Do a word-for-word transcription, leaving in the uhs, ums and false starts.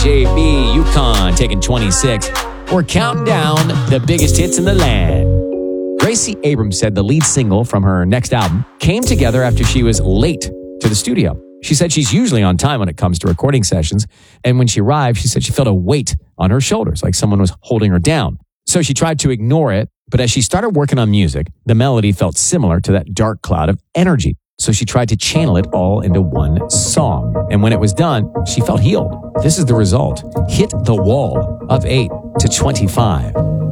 J B, Yukon taking twenty-six. We're counting down the biggest hits in the land. Gracie Abrams said the lead single from her next album came together after she was late to the studio. She said she's usually on time when it comes to recording sessions, and when she arrived, she said she felt a weight on her shoulders, like someone was holding her down. So she tried to ignore it, but as she started working on music, the melody felt similar to that dark cloud of energy. So she tried to channel it all into one song. And when it was done, she felt healed. This is the result. Hit the wall of eight to twenty-five.